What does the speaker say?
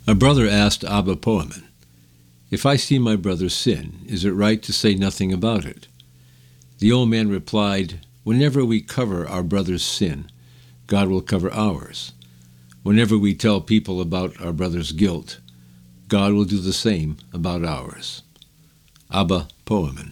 A brother asked Abba Poemen, "If I see my brother sin, is it right to say nothing about it?" The old man replied, "Whenever we cover our brother's sin, God will cover ours. Whenever we tell people about our brother's guilt, God will do the same about ours." Abba Poemen.